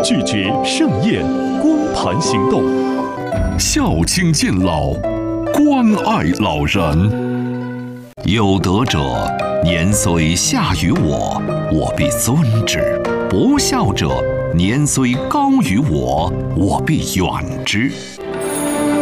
拒绝盛宴，光盘行动， 孝亲敬老，关爱老人。有德者，年虽下于我，我必尊之；不孝者，年虽高于我，我必远之。